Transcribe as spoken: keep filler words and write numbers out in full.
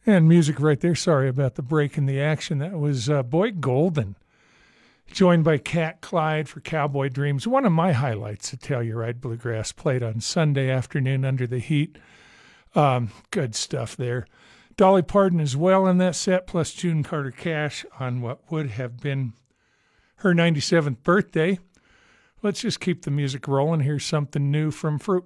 And music right there. Sorry about the break in the action. That was uh, Boy Golden, joined by Cat Clyde for Cowboy Dreams. One of my highlights of Telluride Bluegrass, played on Sunday afternoon under the heat. Um, good stuff there. Dolly Parton as well in that set, plus June Carter Cash on what would have been her ninety-seventh birthday. Let's just keep the music rolling. Here's something new from Fruit